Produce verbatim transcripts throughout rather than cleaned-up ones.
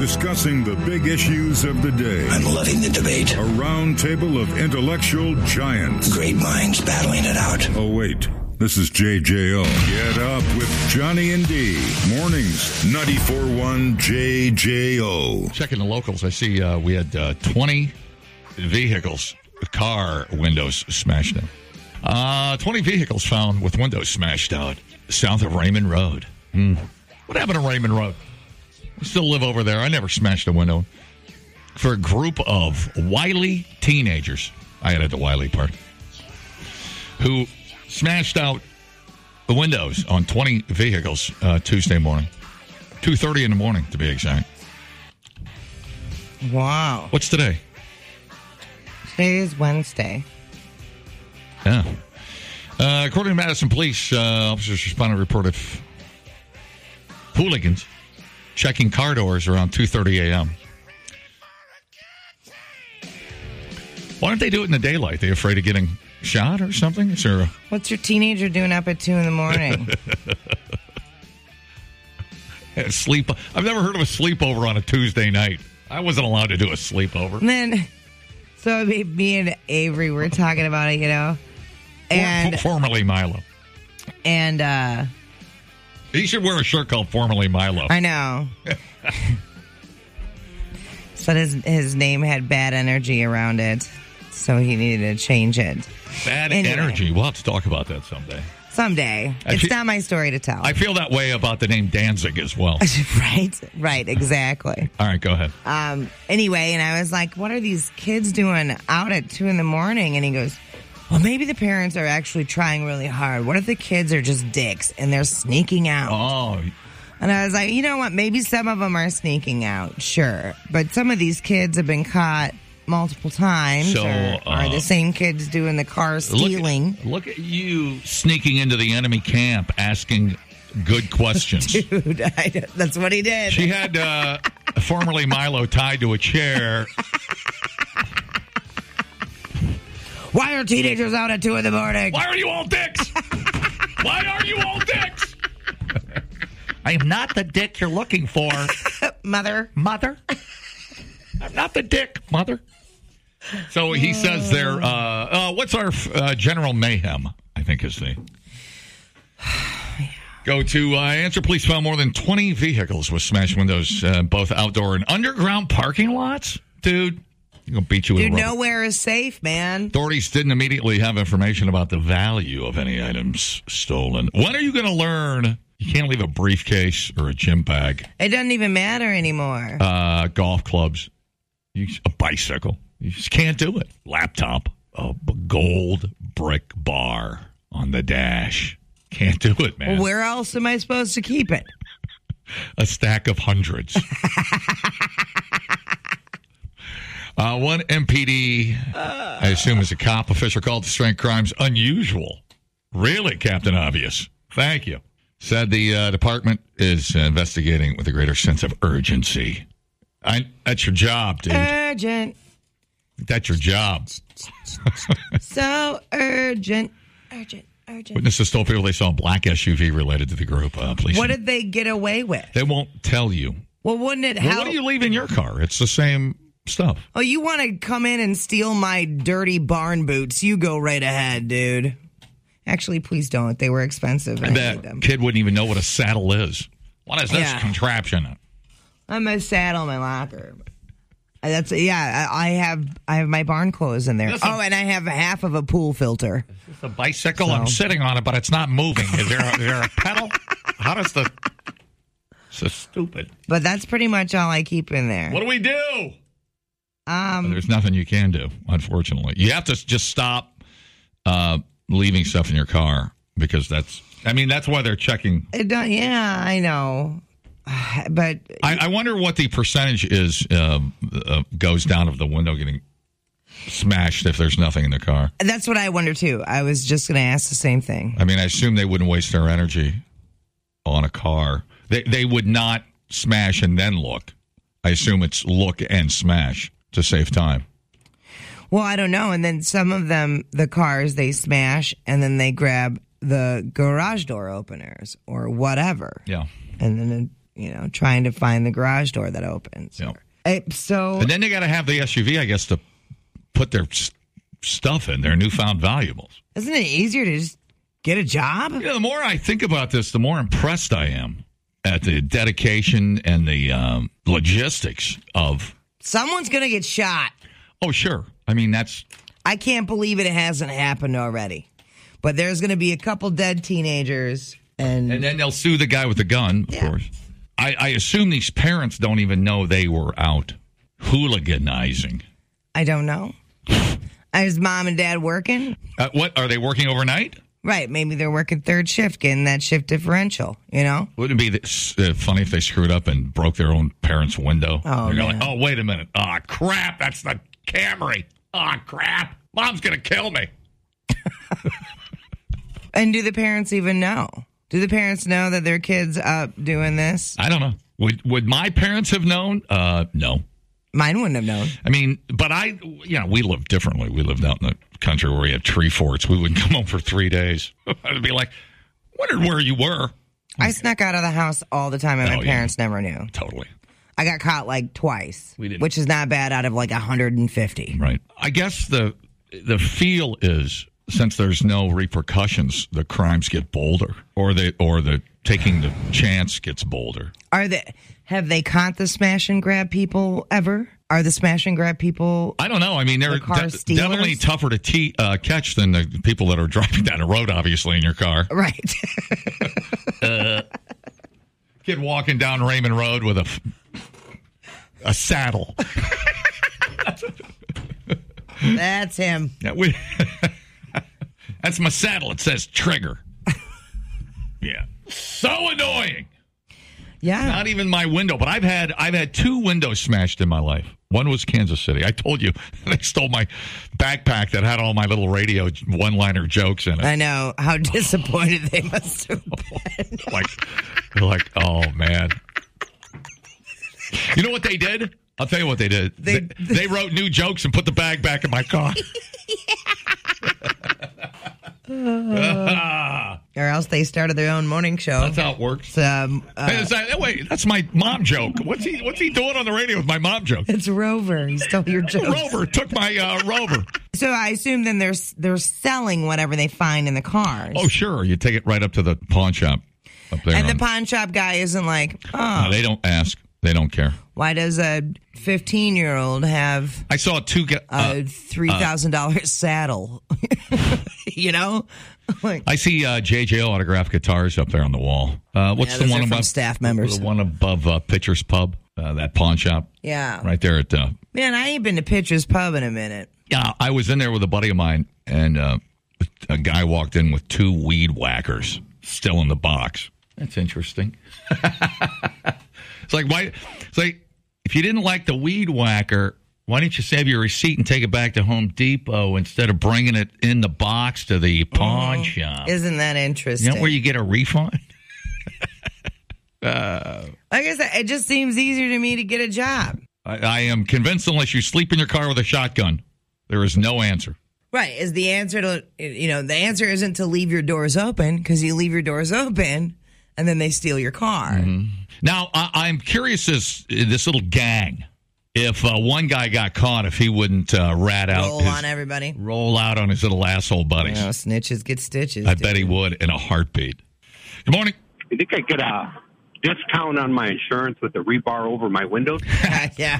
discussing the big issues of the day. I'm loving the debate. A round table of intellectual giants. Great minds battling it out. Oh, wait. This is J J O. Get up with Johnny and D. Mornings, ninety-four point one J J O. Checking the locals, I see uh, we had uh, twenty vehicles, car windows smashed in. Uh, twenty vehicles found with windows smashed out south of Raymond Road. Mm. What happened to Raymond Road? I still live over there. I never smashed a window. For a group of wily teenagers, I had at the Wiley part, who smashed out the windows on twenty vehicles uh, Tuesday morning. two thirty in the morning, to be exact. Wow. What's today? Today is Wednesday. Yeah. Uh, according to Madison Police, uh, officers responded to report of hooligans checking car doors around two thirty a.m. Why don't they do it in the daylight? They afraid of getting shot or something? Is there a... What's your teenager doing up at two in the morning? Sleep. I've never heard of a sleepover on a Tuesday night. I wasn't allowed to do a sleepover. And then, so me, me and Avery were talking about it, you know, and formerly Milo. And uh, he should wear a shirt called Formerly Milo. I know. But his his name had bad energy around it, so he needed to change it. Bad anyway. energy. We'll have to talk about that someday. Someday. I it's feel, not my story to tell. I feel that way about the name Danzig as well. right, right, exactly. All right, go ahead. Um. Anyway, and I was like, what are these kids doing out at two in the morning? And he goes, well, maybe the parents are actually trying really hard. What if the kids are just dicks and they're sneaking out? Oh, and I was like, you know what? Maybe some of them are sneaking out, sure. But some of these kids have been caught multiple times. So, or uh, are the same kids doing the car stealing? Look at, look at you sneaking into the enemy camp, asking good questions. Dude, I, that's what he did. She had uh, formerly Milo tied to a chair. Why are teenagers out at two in the morning? Why are you all dicks? Why are you all dicks? I am not the dick you're looking for. Mother. Mother. I'm not the dick, mother. So he says there, uh, uh, what's our uh, General Mayhem, I think is the... Go to uh, Answer Police found more than twenty vehicles with smashed windows, uh, both outdoor and underground parking lots. Dude, I'm going to beat you with Dude, a rubber. nowhere is safe, man. Authorities didn't immediately have information about the value of any items stolen. When are you going to learn you can't leave a briefcase or a gym bag? It doesn't even matter anymore. Uh, golf clubs, you, a bicycle. You just can't do it. Laptop, a gold brick bar on the dash. Can't do it, man. Well, where else am I supposed to keep it? A stack of hundreds. uh, one M P D, I assume is a cop official, called the strength crimes unusual. Really, Captain Obvious? Thank you. Said the uh, department is uh, investigating with a greater sense of urgency. I, that's your job, dude. Urgent. That's your job. So urgent. Urgent. Urgent. Witnesses told people they saw a black S U V related to the group. Uh, police. What did they get away with? They won't tell you. Well, wouldn't it Well, help? what do you leave in your car? It's the same stuff. Oh, you want to come in and steal my dirty barn boots? You go right ahead, dude. Actually, please don't. They were expensive. And I need That them. kid wouldn't even know what a saddle is. What is this Yeah. contraption? I'm a saddle in my locker. That's yeah. I I have I have my barn clothes in there. Listen. Oh, and I have half of a pool filter. It's a bicycle. So. I'm sitting on it, but it's not moving. Is there a, is there a pedal? How does the... So stupid. But that's pretty much all I keep in there. What do we do? Um, There's nothing you can do, unfortunately. You have to just stop uh, leaving stuff in your car because that's... I mean, that's why they're checking... it don't, yeah, I know. But I, I wonder what the percentage is uh, uh, goes down of the window getting smashed if there's nothing in the car. that's what I wonder, too. I was just going to ask the same thing. I mean, I assume they wouldn't waste their energy on a car. They they would not smash and then look. I assume it's look and smash to save time. Well, I don't know. And then some of them, the cars, they smash, and then they grab the garage door openers or whatever. Yeah. And then you know, trying to find the garage door that opens. Yeah. Uh, so, And then they got to have the S U V, I guess, to put their s- stuff in, their newfound valuables. isn't it easier to just get a job? You know, the more I think about this, the more impressed I am at the dedication and the um, logistics of. Someone's going to get shot. Oh, sure. I mean, that's. I can't believe it hasn't happened already. But there's going to be a couple dead teenagers. And, And then they'll sue the guy with the gun, of Yeah. course. I, I assume these parents don't even know they were out hooliganizing. I don't know. Is mom and dad working? Uh, what, are they working overnight? Right. Maybe they're working third shift, getting that shift differential, you know? Wouldn't it be this, uh, funny if they screwed up and broke their own parents' window? Oh, They're man. like, oh, wait a minute. Oh, crap. That's the Camry. Oh, crap. Mom's going to kill me. And do the parents even know? Do the parents know that their kid's up doing this? I don't know. Would would my parents have known? Uh, no. Mine wouldn't have known. I mean, but I, you know, we lived differently. We lived out in the country where we had tree forts. We wouldn't come home for three days. I'd be like, wondered where you were. I snuck out of the house all the time, and Oh, my yeah. parents never knew. Totally. I got caught like twice, We didn't- which is not bad out of like one hundred fifty. Right. I guess the the feel is, since there's no repercussions, the crimes get bolder, or the or the taking the chance gets bolder. Are they? Have they caught the smash and grab people ever? Are the smash and grab people? I don't know. I mean, they're The car de- stealers? definitely tougher to te- uh, catch than the people that are driving down the road, obviously, in your car. Right. Kid walking down Raymond Road with a f- a saddle. That's him. Yeah, we, that's my saddle. It says trigger. Yeah. So annoying. Yeah. Not even my window, but I've had I've had two windows smashed in my life. One was Kansas City. I told you they stole my backpack that had all my little radio one-liner jokes in it. I know how disappointed they must have been. Like, they're like, oh man. You know what they did? I'll tell you what they did. They, They- they wrote new jokes and put the bag back in my car. Or else they started their own morning show. That's how it works. It's, um, uh, Hey, is that- wait, that's my mom joke. What's he What's he doing on the radio with my mom joke? it's Rover. He stole your joke. Rover took my uh, Rover. So I assume then they're they're selling whatever they find in the cars. Oh, sure. You take it right up to the pawn shop up there. And the on- pawn shop guy isn't like, oh, No, they don't ask. They don't care. why does a fifteen-year-old have I saw two. Ge- uh, a three thousand dollars saddle? You know? Like, I see uh, J J O autographed guitars up there on the wall. Uh, what's Yeah, the those one are from above staff members. The one above uh, Pitcher's Pub, uh, that pawn shop, yeah. right there at. Uh, Man, I ain't been to Pitcher's Pub in a minute. yeah, I was in there with a buddy of mine, and uh, a guy walked in with two weed whackers still in the box. That's interesting. It's like why? It's like if you didn't like the weed whacker, why didn't you save your receipt and take it back to Home Depot instead of bringing it in the box to the pawn shop? Isn't that interesting? You know where you get a refund? Like I said, it just seems easier to me to get a job. I, I am convinced unless you sleep in your car with a shotgun, there is no answer. Right. Is the answer to, you know, the answer isn't to leave your doors open because you leave your doors open and then they steal your car. Mm-hmm. Now, I, I'm curious this, this little gang, if uh, one guy got caught, if he wouldn't uh, rat out Roll his, on everybody. roll out on his little asshole You buddies. know, snitches get stitches. I bet he would in a heartbeat. Good morning. You think I get a discount on my insurance with the rebar over my windows? Yeah.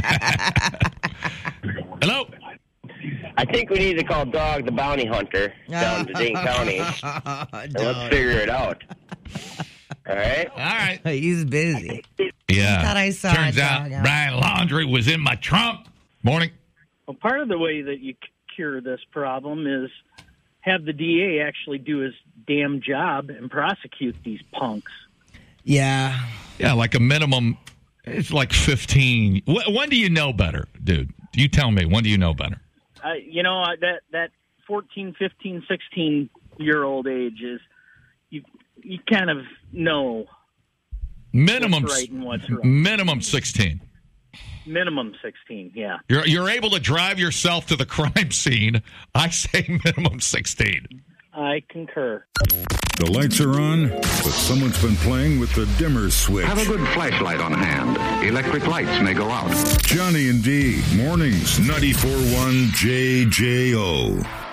Hello. I think we need to call Dog the Bounty Hunter down to Dane County, and let's figure it out. All right? All right. He's busy. Yeah. thought I saw Turns a out dog out. Brian Laundrie was in my trunk. Morning. Well, part of the way that you c- cure this problem is have the D A actually do his damn job and prosecute these punks. Yeah. Yeah, like a minimum, it's like fifteen. Wh- When do you know better, dude? You tell me. When do you know better? Uh, you know, uh, that that fourteen, fifteen, sixteen-year-old age is, you you kind of know Minimum, what's right and what's wrong. minimum sixteen. Minimum sixteen, yeah. You're you're able to drive yourself to the crime scene. I say minimum sixteen. I concur. The lights are on, but someone's been playing with the dimmer switch. Have a good flashlight on hand. Electric lights may go out. Johnny and D, mornings, ninety-four point one J J O.